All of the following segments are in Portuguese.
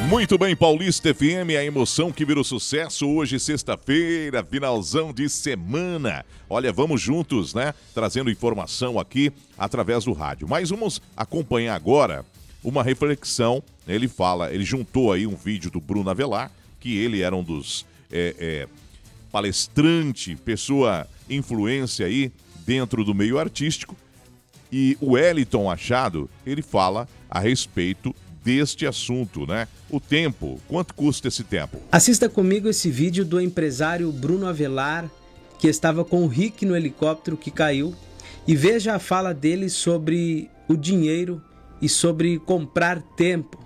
Muito bem, Paulista FM, a emoção que virou sucesso. Hoje, sexta-feira, finalzão de semana. Olha, vamos juntos, né? Trazendo informação aqui através do rádio. Mas vamos acompanhar agora uma reflexão. Ele juntou aí um vídeo do Bruno Avelar, que ele era um dos palestrante, pessoa influência aí dentro do meio artístico. E o Wellington Achado, ele fala a respeito deste assunto, né? O tempo, quanto custa esse tempo? Assista comigo esse vídeo do empresário Bruno Avelar, que estava com o Rick no helicóptero que caiu, e veja a fala dele sobre o dinheiro e sobre comprar tempo.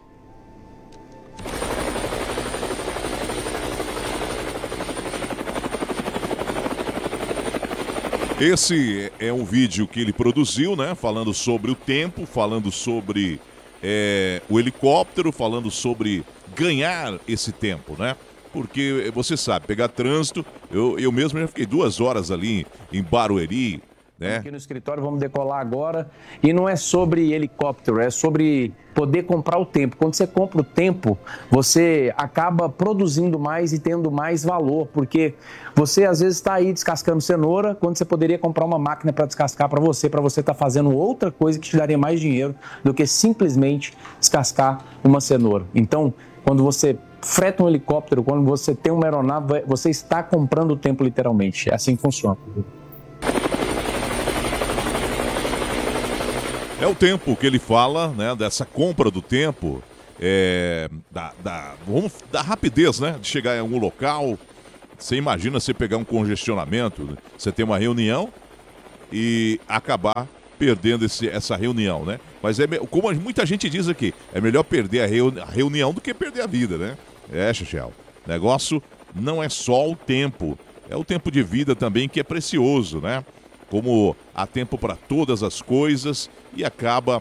Esse é um vídeo que ele produziu, né? Falando sobre o tempo, falando sobre o helicóptero, falando sobre ganhar esse tempo, né? Porque você sabe, pegar trânsito, eu mesmo já fiquei 2 horas ali em Barueri, né? Aqui no escritório, vamos decolar agora. E não é sobre helicóptero, é sobre poder comprar o tempo. Quando você compra o tempo, você acaba produzindo mais e tendo mais valor, porque você às vezes está aí descascando cenoura, quando você poderia comprar uma máquina para descascar para você estar fazendo outra coisa que te daria mais dinheiro do que simplesmente descascar uma cenoura. Então, quando você freta um helicóptero, quando você tem uma aeronave, você está comprando o tempo literalmente. É assim que funciona. É o tempo que ele fala, né, dessa compra do tempo, da rapidez, né, de chegar em algum local. Você imagina você pegar um congestionamento, né? Você ter uma reunião e acabar perdendo essa reunião, né? Mas como muita gente diz aqui, é melhor perder a reunião do que perder a vida, né? Chechel, o negócio não é só o tempo, é o tempo de vida também que é precioso, né? Como há tempo para todas as coisas e acaba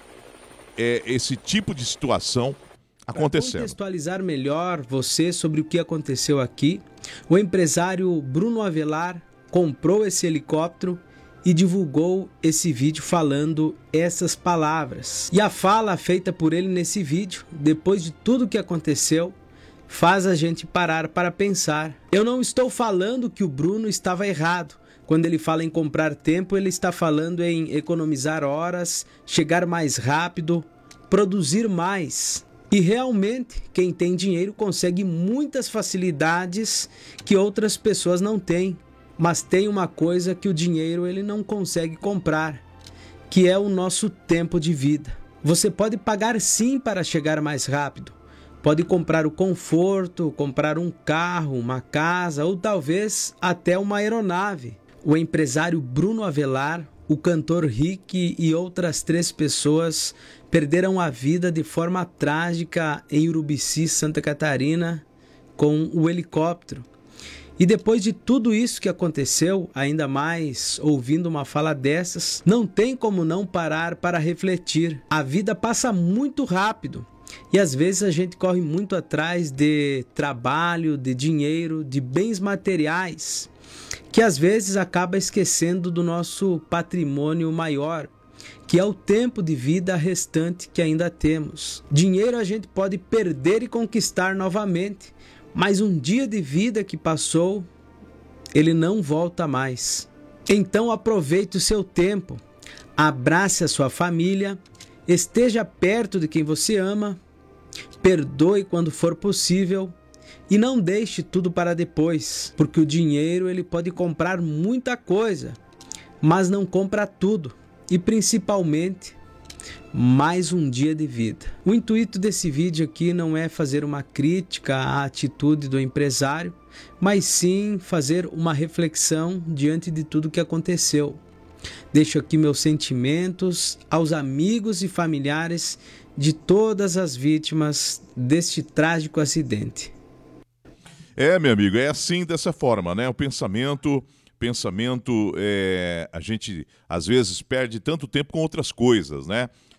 esse tipo de situação acontecendo. Para contextualizar melhor você sobre o que aconteceu aqui, o empresário Bruno Avelar comprou esse helicóptero e divulgou esse vídeo falando essas palavras. E a fala feita por ele nesse vídeo, depois de tudo que aconteceu, faz a gente parar para pensar. Eu não estou falando que o Bruno estava errado. Quando ele fala em comprar tempo, ele está falando em economizar horas, chegar mais rápido, produzir mais. E realmente, quem tem dinheiro consegue muitas facilidades que outras pessoas não têm. Mas tem uma coisa que o dinheiro ele não consegue comprar, que é o nosso tempo de vida. Você pode pagar sim para chegar mais rápido. Pode comprar o conforto, comprar um carro, uma casa ou talvez até uma aeronave. O empresário Bruno Avelar, o cantor Rick e outras 3 pessoas perderam a vida de forma trágica em Urubici, Santa Catarina, com o helicóptero. E depois de tudo isso que aconteceu, ainda mais ouvindo uma fala dessas, não tem como não parar para refletir. A vida passa muito rápido. E às vezes a gente corre muito atrás de trabalho, de dinheiro, de bens materiais, que às vezes acaba esquecendo do nosso patrimônio maior, que é o tempo de vida restante que ainda temos. Dinheiro a gente pode perder e conquistar novamente, mas um dia de vida que passou, ele não volta mais. Então aproveite o seu tempo, abrace a sua família, esteja perto de quem você ama, perdoe quando for possível e não deixe tudo para depois, porque o dinheiro ele pode comprar muita coisa, mas não compra tudo e principalmente mais um dia de vida. O intuito desse vídeo aqui não é fazer uma crítica à atitude do empresário, mas sim fazer uma reflexão diante de tudo que aconteceu. Deixo aqui meus sentimentos aos amigos e familiares de todas as vítimas deste trágico acidente. Meu amigo, é assim, dessa forma, né? O pensamento, a gente às vezes perde tanto tempo com outras coisas, né?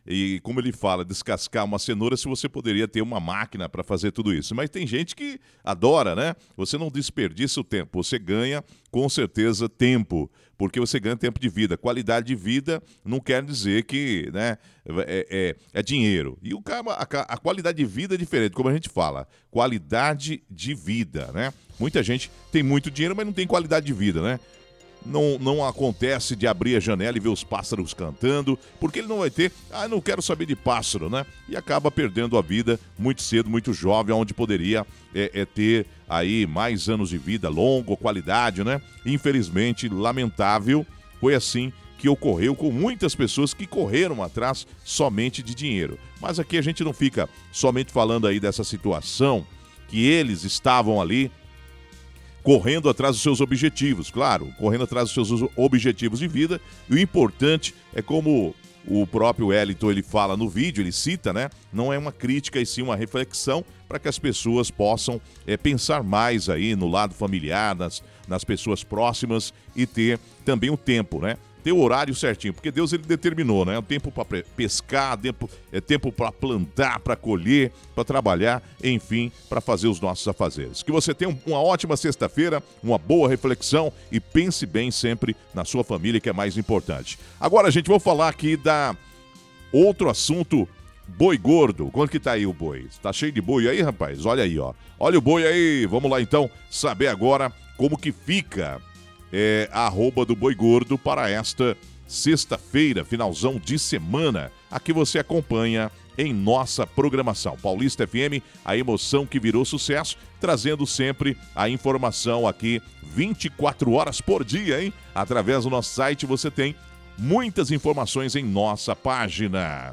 E como ele fala, descascar uma cenoura, se você poderia ter uma máquina para fazer tudo isso. Mas tem gente que adora, né? Você não desperdiça o tempo, você ganha com certeza tempo, porque você ganha tempo de vida. Qualidade de vida não quer dizer que, né, é dinheiro. E a qualidade de vida é diferente, como a gente fala. Qualidade de vida, né? Muita gente tem muito dinheiro, mas não tem qualidade de vida, né? Não acontece de abrir a janela e ver os pássaros cantando, porque ele não vai ter, não quero saber de pássaro, né? E acaba perdendo a vida muito cedo, muito jovem, onde poderia ter aí mais anos de vida, longa qualidade, né? Infelizmente, lamentável, foi assim que ocorreu com muitas pessoas que correram atrás somente de dinheiro. Mas aqui a gente não fica somente falando aí dessa situação, que eles estavam ali correndo atrás dos seus objetivos, claro, correndo atrás dos seus objetivos de vida. E o importante é como o próprio Wellington ele fala no vídeo, ele cita, né? Não é uma crítica e sim uma reflexão para que as pessoas possam pensar mais aí no lado familiar, nas pessoas próximas e ter também o tempo, né? Ter o horário certinho, porque Deus ele determinou, né? O tempo para pescar, tempo para plantar, para colher, para trabalhar, enfim, para fazer os nossos afazeres. Que você tenha uma ótima sexta-feira, uma boa reflexão e pense bem sempre na sua família, que é mais importante. Agora, gente, vou falar aqui da outro assunto, boi gordo. Quanto que tá aí o boi? Tá cheio de boi aí, rapaz? Olha aí, ó. Olha o boi aí. Vamos lá, então, saber agora como que fica a arroba do Boi Gordo para esta sexta-feira, finalzão de semana. Aqui você acompanha em nossa programação. Paulista FM, a emoção que virou sucesso, trazendo sempre a informação aqui 24 horas por dia, hein? Através do nosso site você tem muitas informações em nossa página.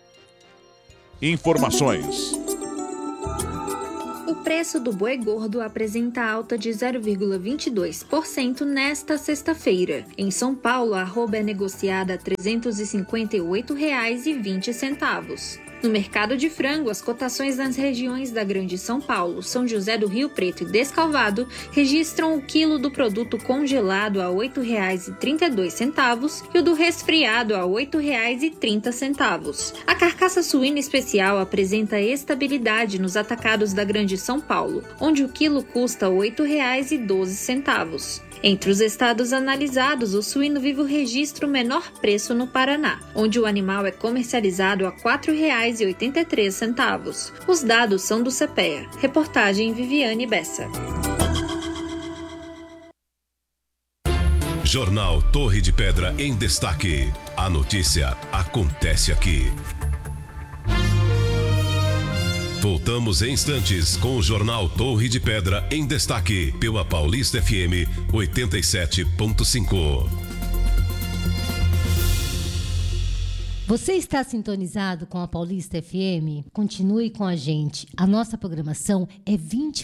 Informações. O preço do boi gordo apresenta alta de 0,22% nesta sexta-feira. Em São Paulo, a arroba é negociada a R$ 358,20. No mercado de frango, as cotações nas regiões da Grande São Paulo, São José do Rio Preto e Descalvado registram o quilo do produto congelado a R$ 8,32 e o do resfriado a R$ 8,30. A carcaça suína especial apresenta estabilidade nos atacados da Grande São Paulo, onde o quilo custa R$ 8,12. Entre os estados analisados, o suíno vive o registro menor preço no Paraná, onde o animal é comercializado a R$ 4,83. Os dados são do CPEA. Reportagem Viviane Bessa. Jornal Torre de Pedra em destaque. A notícia acontece aqui. Voltamos em instantes com o Jornal Torre de Pedra em destaque pela Paulista FM 87.5. Você está sintonizado com a Paulista FM? Continue com a gente. A nossa programação é 20